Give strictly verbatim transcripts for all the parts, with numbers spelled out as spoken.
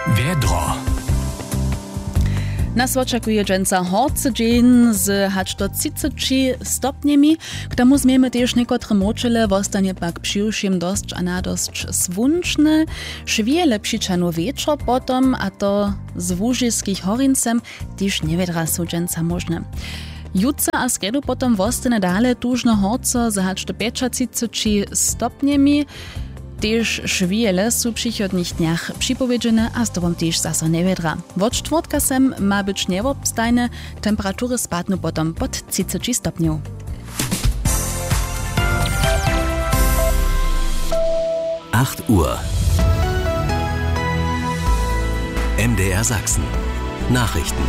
Wiedro. Nas oczekuje dżęca horcy dzień z hacz do trzydziestu stopniami. K temu zmiemy też niekotre moczele, wostanie pak przyjszym dość a na dość słoneczne. Szwiele przyczanu wieczor potom, a to z wóżyskich horincem też niewiedra są dżęca możne. Jutro a sredu potom wostane dale tużno horco z hacz do trzydziestu stopniami. Tež šviele sú v przychodnych dniach připovedžené a z tobom tež zase nevedra. Od čtvrtka sem má byť nevobstajne, temperatury spadnú potom pod tridsať stopňov. acht Uhr. M D R Sachsen. Nachrichten.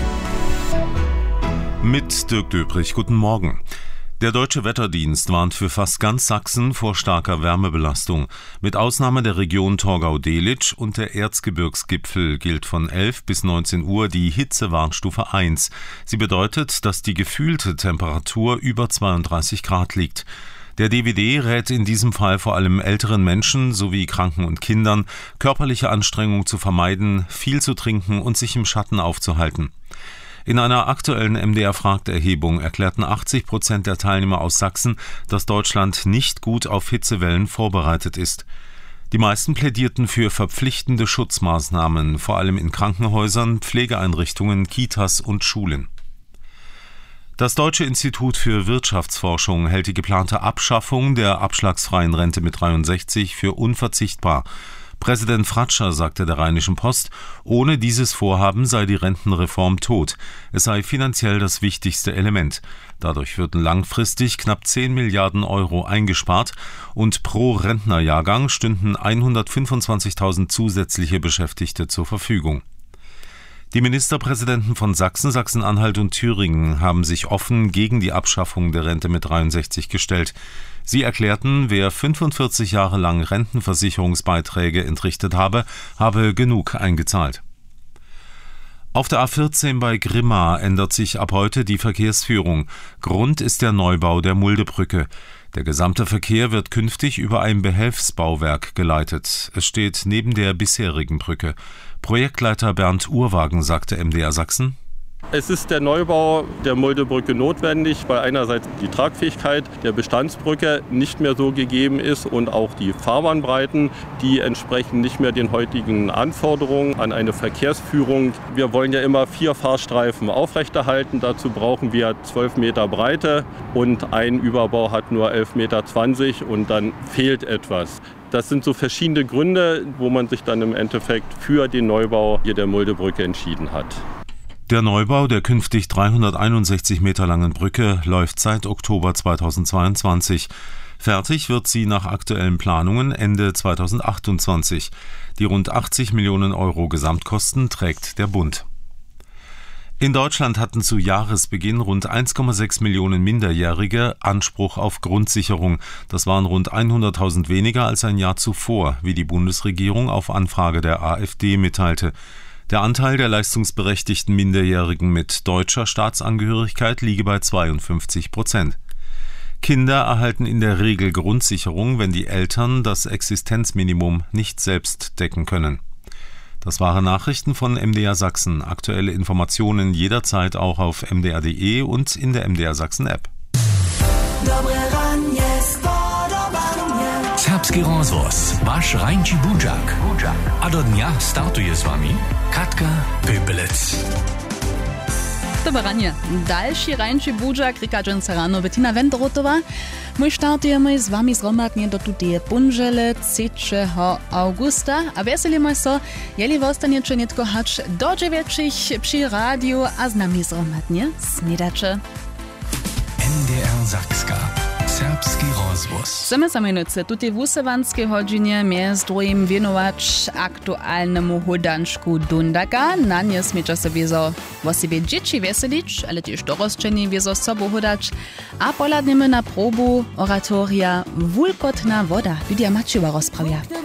Mit Dirk Döbrich, guten Morgen. Der Deutsche Wetterdienst warnt für fast ganz Sachsen vor starker Wärmebelastung. Mit Ausnahme der Region Torgau-Delitzsch und der Erzgebirgsgipfel gilt von elf bis neunzehn Uhr die Hitzewarnstufe eins. Sie bedeutet, dass die gefühlte Temperatur über zweiunddreißig Grad liegt. Der D W D rät in diesem Fall vor allem älteren Menschen sowie Kranken und Kindern, körperliche Anstrengung zu vermeiden, viel zu trinken und sich im Schatten aufzuhalten. In einer aktuellen M D R-Fragt-Erhebung erklärten achtzig Prozent der Teilnehmer aus Sachsen, dass Deutschland nicht gut auf Hitzewellen vorbereitet ist. Die meisten plädierten für verpflichtende Schutzmaßnahmen, vor allem in Krankenhäusern, Pflegeeinrichtungen, Kitas und Schulen. Das Deutsche Institut für Wirtschaftsforschung hält die geplante Abschaffung der abschlagsfreien Rente mit dreiundsechzig für unverzichtbar. Präsident Fratscher sagte der Rheinischen Post, ohne dieses Vorhaben sei die Rentenreform tot. Es sei finanziell das wichtigste Element. Dadurch würden langfristig knapp zehn Milliarden Euro eingespart und pro Rentnerjahrgang stünden hundertfünfundzwanzigtausend zusätzliche Beschäftigte zur Verfügung. Die Ministerpräsidenten von Sachsen, Sachsen-Anhalt und Thüringen haben sich offen gegen die Abschaffung der Rente mit dreiundsechzig gestellt. Sie erklärten, wer fünfundvierzig Jahre lang Rentenversicherungsbeiträge entrichtet habe, habe genug eingezahlt. Auf der A vierzehn bei Grimma ändert sich ab heute die Verkehrsführung. Grund ist der Neubau der Muldebrücke. Der gesamte Verkehr wird künftig über ein Behelfsbauwerk geleitet. Es steht neben der bisherigen Brücke. Projektleiter Bernd Urwagen sagte M D R Sachsen: Es ist der Neubau der Muldebrücke notwendig, weil einerseits die Tragfähigkeit der Bestandsbrücke nicht mehr so gegeben ist und auch die Fahrbahnbreiten, die entsprechen nicht mehr den heutigen Anforderungen an eine Verkehrsführung. Wir wollen ja immer vier Fahrstreifen aufrechterhalten, dazu brauchen wir zwölf Meter Breite und ein Überbau hat nur elf Meter zwanzig und dann fehlt etwas. Das sind so verschiedene Gründe, wo man sich dann im Endeffekt für den Neubau hier der Muldebrücke entschieden hat. Der Neubau der künftig dreihunderteinundsechzig Meter langen Brücke läuft seit Oktober zweitausendzweiundzwanzig. Fertig wird sie nach aktuellen Planungen Ende zweitausendachtundzwanzig. Die rund achtzig Millionen Euro Gesamtkosten trägt der Bund. In Deutschland hatten zu Jahresbeginn rund eins Komma sechs Millionen Minderjährige Anspruch auf Grundsicherung. Das waren rund hunderttausend weniger als ein Jahr zuvor, wie die Bundesregierung auf Anfrage der AfD mitteilte. Der Anteil der leistungsberechtigten Minderjährigen mit deutscher Staatsangehörigkeit liege bei zweiundfünfzig Prozent. Kinder erhalten in der Regel Grundsicherung, wenn die Eltern das Existenzminimum nicht selbst decken können. Das waren Nachrichten von M D R Sachsen. Aktuelle Informationen jederzeit auch auf m d r punkt d e und in der M D R Sachsen App. Serbski rozvoz, waš Rajnči Budžak. A do dnia startuje s vami Katka Pöpelec. Dobranie, dalszy Rajnči Budžak, Rika dżęca rano, Bettina Wendrotowa. My startujemy z wami zromadnie do tutej punżele trzeciego augusta, a weselimy się, jeli vostaniecie nietko hacz do dziewięciu przy radiu, a z nami zromadnie sniedacze. M D R Sakska. Serbski rozvoz. Chcemy zamienicy tutej wusewanskiej godzinie między drugim wienować aktualnemu hudanczku Dundaka. Na nie smiecze sobie zo o sobie dzieci weselić, ale też dorosczeni wiezo sobą hudać. A poladniemy na probu oratoria Wulkotna woda. Lidia Maciuwa rozprawia.